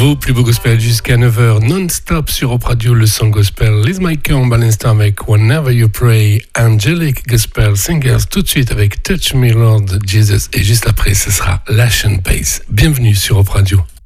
Vos plus beaux gospel jusqu'à 9h non-stop sur Op Radio, le son gospel. Liz Mycomb à l'instant avec Whenever You Pray, Angelic Gospel Singers tout de suite avec Touch Me Lord Jesus et juste après ce sera Lash and Pace. Bienvenue sur Op Radio.